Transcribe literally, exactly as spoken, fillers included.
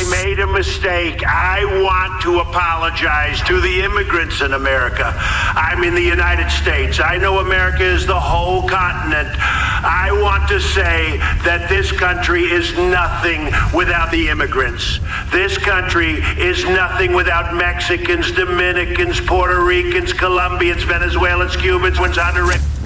made a mistake. I want to apologize to the immigrants in America. I'm in the United States. I know America is the whole continent. I want to say that this country is nothing without the immigrants. This country is nothing without Mexicans, Dominicans, Puerto Ricans, Colombians, Venezuelans, Cubans, Honduras.